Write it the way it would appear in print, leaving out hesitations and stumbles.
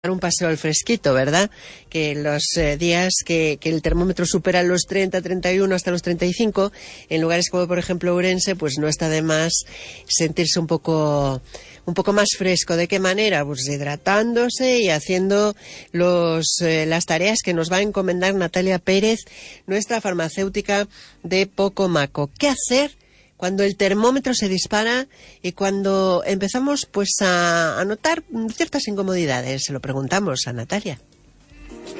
un paseo al fresquito, ¿verdad? Que los días que el termómetro supera los 30, 31 hasta los 35, en lugares como por ejemplo Ourense, pues no está de más sentirse un poco más fresco. ¿De qué manera? Pues hidratándose y haciendo las tareas que nos va a encomendar Natalia Pérez, nuestra farmacéutica de Pocomaco. ¿Qué hacer cuando el termómetro se dispara y cuando empezamos pues a notar ciertas incomodidades? Se lo preguntamos a Natalia.